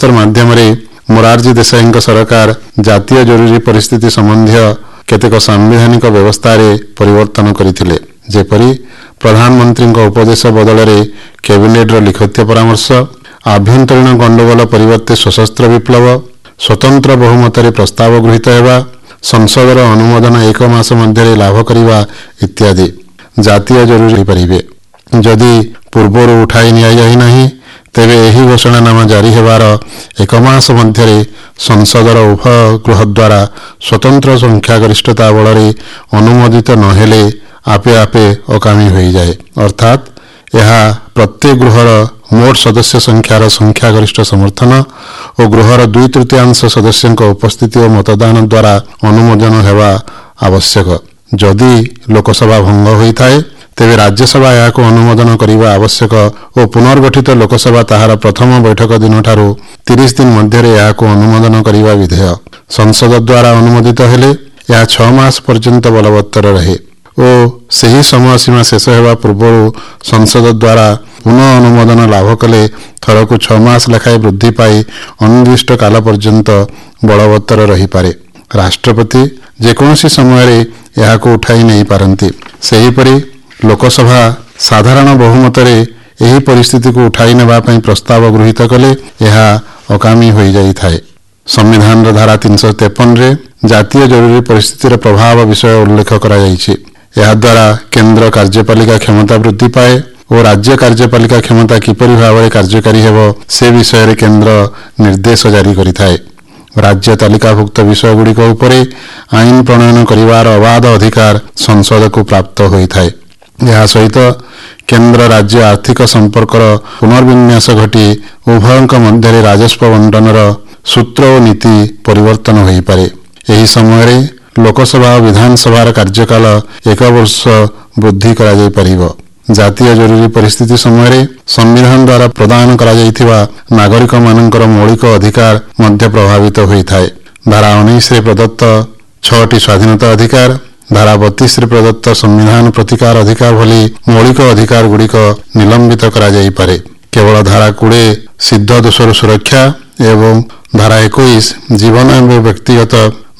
दस्तर माध्यम मोरारजी देसाई सरकार जातीय जरूरी परिस्थिति संबंधी केतेक सांविधानिक व्यवस्था रे परिवर्तन करथिले। जेपरि प्रधानमंत्री उपदेश बदल कैबिनेट लिखित परामर्श, आभ्यंतरीण गंडगोल परिवर्ते सशस्त्र विप्लव, स्वतंत्र बहुमत प्रस्ताव गृहीत हेबा, संसदर अनुमोदन 1 मास मध्य लाभ करिबा इत्यादि जातीय जरूरी परिबे। जदि पूर्वर उठाई नियाई नहीं तेबे एही घोषणानामा जारी हेबार 1 मास मध्य संसदर उभय गृह द्वारा स्वतंत्र संख्यागरिष्ठता बल अनुमोदित नहेले आपे आपे अकामी हो जाए। अर्थात यह प्रत्येक गृहर मोट सदस्य संख्यार संख्यागरिष्ठ समर्थन और गृहर 2/3 सदस्यों उपस्थिति और मतदान द्वारा अनुमोदन हेबा आवश्यक। जदि लोकसभा भंग होता है तेबे राज्यसभा यह अनुमोदन करने आवश्यक और पुनर्गठित लोकसभा ताहार प्रथम बैठक दिन ठारू 30 दिन मध्य यह अनुमोदन करने विधेय संसद द्वारा अनुमोदित हेले यह 6 मास पर्यंत बलवत्तर रहे और सही समय सीमा शेष होगा पूर्व संसद द्वारा पुनः अनुमोदन लाभ कले थर को 6 मास लेखाएं वृद्धि पाई अनिर्दिष्ट काल पर्यंत बलवत्तर रही पारे। राष्ट्रपति जेकोसी समय यह उठाई नहीं पारती। सेहीपरि लोकसभा साधारण बहुमत यही परिस्थिति को उठाई नेबा पई प्रस्ताव गृहीत कले यह अकामी हो जाए। संविधान धारा 353 रे जातीय जरूरी परिस्थितिर प्रभाव विषय उल्लेख करा जायछि। यह द्वारा केंद्र कार्यपालिका क्षमता वृद्धि पाए और राज्य कार्यपालिका क्षमता किपरि भाव कार्यकारी हेबो से विषय रे केंद्र निर्देश जारी करिथाए। राज्य तालिकाभुक्त विषय गुड़िक उपरे आईन प्रणयन करिवार अबाध अधिकार संसद को प्राप्त होइथाए। यह सहित केंद्र राज्य आर्थिक संपर्कर पुनर्विन्यास घटी उभयंक मध्य राजस्व बंटनर सूत्र और नीति परिवर्तन हो पारे। यही समय लोकसभा और विधानसभा कार्यकाल 1 वर्ष वृद्धि करा जाय परिबो। जातीय जरूरी परिस्थिति समय संविधान द्वारा प्रदान करा जायथिबा नागरिक मानकर मौलिक अधिकार मध्य प्रभावित होइथाए। धारा 19 रे प्रदत्त 6टी स्वाधीनता अधिकार, धारा 32 रे प्रदत्त संविधान प्रतिकार अधिकार भली मौलिक अधिकार गुड़िक निलंबित करा जाय पारे। केवल धारा 20 सिद्ध दोषर सुरक्षा एवं धारा 21 जीवन और व्यक्तिगत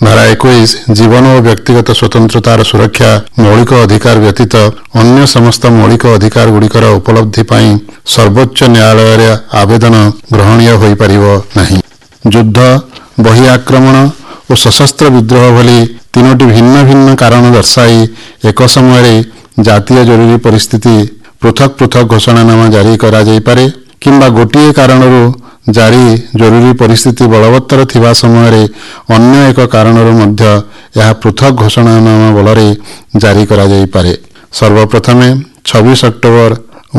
स्वतंत्रतार सुरक्षा मौलिक अधिकार व्यतीत अन्य समस्त मौलिक अधिकार गुड़िकर उपलब्धि पाई सर्वोच्च न्यायालय रे आवेदन ग्रहणीय होई परिबो नहीं। युद्ध, बहि आक्रमण और सशस्त्र विद्रोह भली 3टी भिन्न भिन्न कारण दर्शाई एक समय जातीय जरूरी परिस्थिति पृथक पृथक घोषणानामा जारी करा जाय पारे किंबा गोटिए कारणरू जारी जरूरी परिस्थिति बलवत्तर थिबा समय अन्य एक कारणरू मध्य यह पृथक घोषणानामा बलरे जारी करा जाय पारे। सर्वप्रथमे 26 अक्टोबर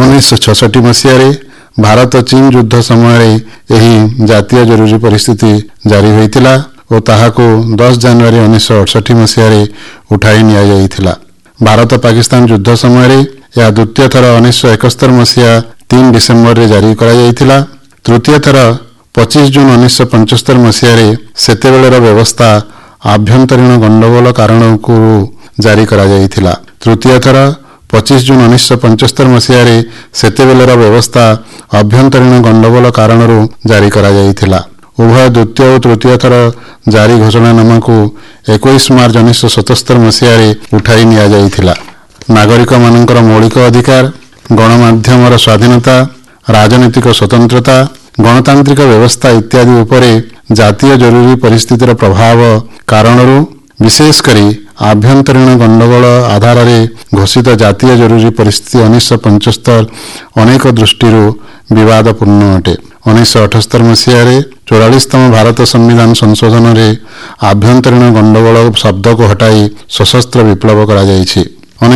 1966 मसीह भारत चीन युद्ध समय यही जातीय जरूरी परिस्थिति जारी होइतिला और ताहाको 10 जनवरी 1968 मसीह उठाई निया जाइथिला। भारत पाकिस्तान युद्ध समय यह द्वितीय थर 1971 मसीहा 3 डिसेम्बर रे जारी करा जाइथिला। तृतीय थर 25 जून 1975 मसीह सेतेबेलर व्यवस्था आभ्यंतरीण गंडगोल कारण को जारी करा जाइथिला। तृतीय थर 25 जून 1975 मसीह सेतेबेलर व्यवस्था आभ्यंतरीण गंडगोल कारण जारी करा जाइथिला। उभय द्वितीय और तृतीय थर जारी घोषणानामा को 21 मार्च 1977 मसीह उठाई निया जाइथिला। नागरिक मानकर मौलिक अधिकार, गणमाध्यमर स्वाधीनता, राजनीतिक स्वतंत्रता, गणतांत्रिक व्यवस्था इत्यादि उपरे जातीय जरूरी परिस्थितिर प्रभाव कारणरू विशेषकरी आभ्यंतरीण गंडगोल आधार घोषित जातीय जरूरी परिस्थिति 1975 अनेक दृष्टि विवादपूर्ण अटे। 1978 मसीह 44तम भारत संविधान संशोधन रे आभ्यंतरीण गंडगोल शब्द को हटाई सशस्त्र विप्लव करा जायछि।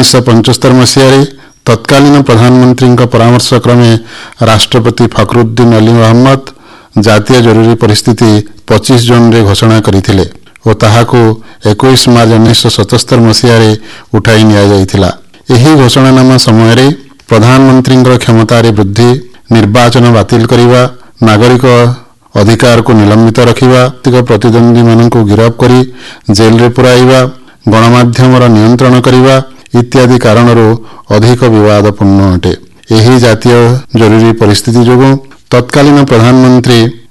1975 मसीह तत्कालीन प्रधानमंत्री परामर्श क्रमे राष्ट्रपति फखरुद्दीन अली अहमद जातीय जरूरी परिस्थिति 25 जून रे घोषणा करथिले और ताहाको 21 मार्च 1977 मसीह उठाई निया जाइथिला। एही घोषणानामा समय प्रधानमंत्री क्षमता वृद्धि, निर्वाचन बातिल करिवा, नागरिक अधिकार को निलंबित रखिवा, प्रतिद्वंदी मानक गिरफ करी जेल रे पुराइवा, गणमाध्यमर नियंत्रण करिवा इत्यादि कारणरू अधिक विवादपूर्ण अटे। यही जातीय जरूरी परिस्थिति जोगु तत्कालीन प्रधानमंत्री